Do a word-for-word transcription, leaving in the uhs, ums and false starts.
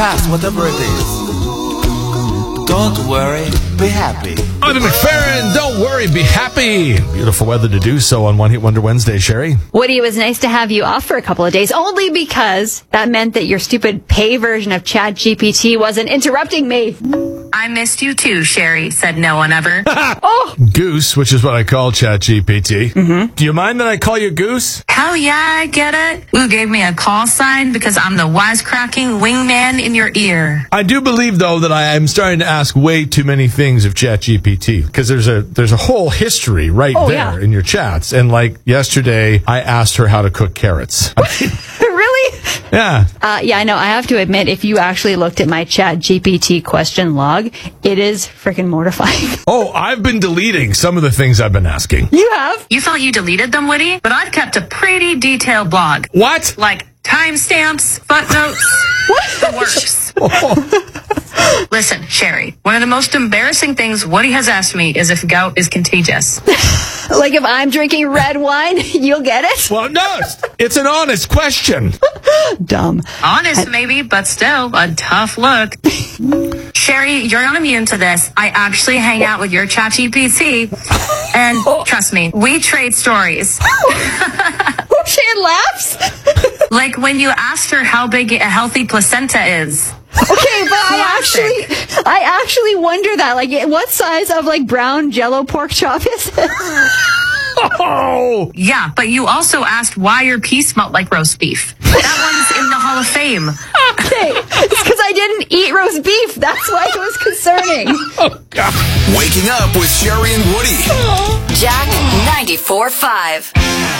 Ask whatever it is. Don't worry, be happy. Arthur McFerrin, don't worry, be happy. Beautiful weather to do so on One Hit Wonder Wednesday, Sherry. Woody, it was nice to have you off for a couple of days, only because that meant that your stupid pay version of ChatGPT wasn't interrupting me. I missed you too, Sherry, said no one ever. Oh! Goose, which is what I call ChatGPT. Mm-hmm. Do you mind that I call you Goose? Hell yeah, I get it. Who gave me a call sign because I'm the wisecracking wingman in your ear. I do believe, though, that I am starting to ask way too many things of ChatGPT, because there's a there's a whole history right oh, there yeah. in your chats. And like yesterday, I asked her how to cook carrots. Really? Yeah. Uh, yeah, I know. I have to admit, if you actually looked at my ChatGPT question log, it is freaking mortifying. Oh, I've been deleting some of the things I've been asking. You have? You thought you deleted them, Woody? But I've kept a pretty detailed blog. What? Like timestamps, footnotes, the works. Oh. Listen, Sherry, one of the most embarrassing things Woody has asked me is if gout is contagious. Like if I'm drinking red wine, you'll get it? Well, no, it's an honest question. Dumb. Honest, maybe, but still a tough look. Sherry, you're not immune to this. I actually hang out with your ChatGPT, and Oh. trust me, we trade stories. Oh, shit, laughs? Like when you asked her how big a healthy placenta is. Okay, but I Classic. actually, I actually wonder that. Like, what size of, like, brown Jell-O pork chop is it? Oh! Yeah, but you also asked why your pee smelled like roast beef. That one's in the Hall of Fame. Okay, it's because I didn't eat roast beef. That's why it was concerning. Oh, God. Waking up with Sherry and Woody. Jack ninety-four point five.